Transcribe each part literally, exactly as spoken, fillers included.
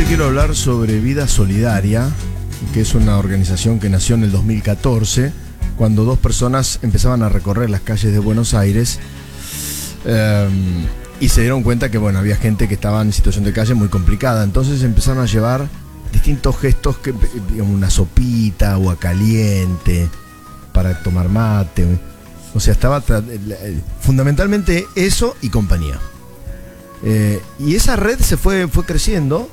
te quiero hablar sobre Vida Solidaria, que es una organización que nació en el dos mil catorce, cuando dos personas empezaban a recorrer las calles de Buenos Aires eh, y se dieron cuenta que bueno, había gente que estaba en situación de calle muy complicada. Entonces empezaron a llevar distintos gestos, que, digamos, una sopita, agua caliente para tomar mate. O sea, estaba fundamentalmente eso y compañía. Eh, y esa red se fue, fue creciendo,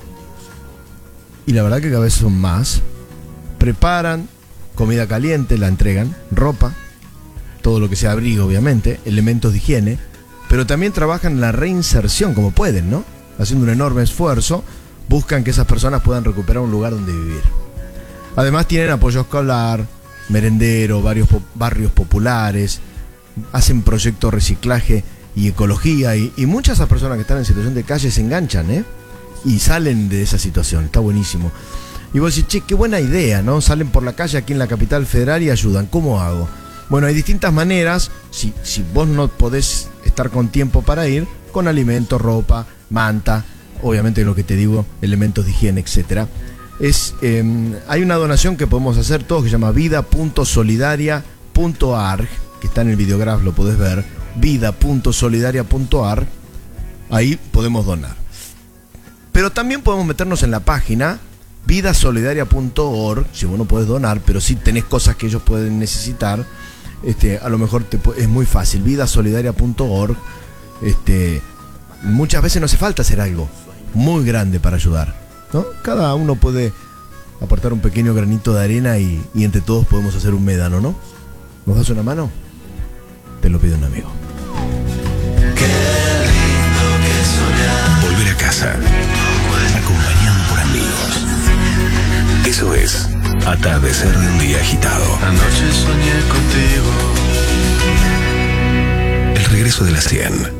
y la verdad que cada vez son más. Preparan comida caliente, la entregan, ropa, todo lo que sea abrigo, obviamente, elementos de higiene, pero también trabajan en la reinserción como pueden, ¿no? Haciendo un enorme esfuerzo, buscan que esas personas puedan recuperar un lugar donde vivir. Además tienen apoyo escolar, merendero, varios po- barrios populares, hacen proyectos de reciclaje y ecología, y, y muchas de esas personas que están en situación de calle se enganchan, ¿eh? Y salen de esa situación, está buenísimo. Y vos decís, che, qué buena idea, ¿no? Salen por la calle aquí en la capital federal y ayudan. ¿Cómo hago? Bueno, hay distintas maneras. Si, si vos no podés estar con tiempo para ir, con alimentos, ropa, manta, obviamente lo que te digo, elementos de higiene, etcétera. Es, eh, hay una donación que podemos hacer todos que se llama vida punto solidaria punto org, que está en el videograph, lo podés ver, vida punto solidaria punto org. Ahí podemos donar. Pero también podemos meternos en la página vida solidaria punto org, si vos no podés donar, pero si tenés cosas que ellos pueden necesitar, este, a lo mejor te, es muy fácil, vida solidaria punto org. Este, muchas veces no hace falta hacer algo muy grande para ayudar, ¿no? Cada uno puede aportar un pequeño granito de arena y, y entre todos podemos hacer un médano, ¿no? ¿Nos das una mano? Te lo pide un amigo. Qué lindo que soñar. Volver a casa, acompañado por amigos. Eso es atardecer de un día agitado. Anoche soñé contigo. El regreso de la cien.